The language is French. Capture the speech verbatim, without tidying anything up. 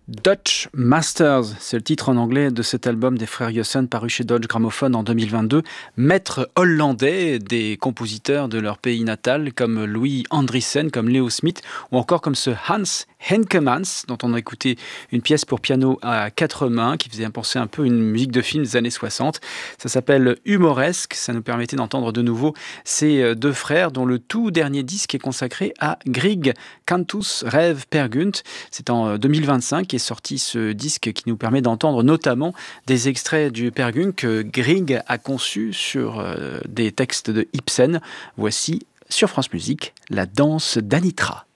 Dutch Masters, c'est le titre en anglais de cet album des frères Jossen paru chez Dodge Gramophone en deux mille vingt-deux. Maîtres hollandais des compositeurs de leur pays natal comme Louis Andriessen, comme Leo Smith ou encore comme ce Hans Henkemans dont on a écouté une pièce pour piano à quatre mains qui faisait penser un peu à une musique de film des années soixante. Ça s'appelle Humoresque, ça nous permettait d'entendre de nouveau ces deux frères dont le tout dernier disque est consacré à Grieg Cantus Rêve Per Gunt. C'est en deux mille vingt-cinq est sorti ce disque qui nous permet d'entendre notamment des extraits du Per Gunt que Grieg a conçu sur euh, des textes de Ibsen. Voici sur France Musique la danse d'Anitra.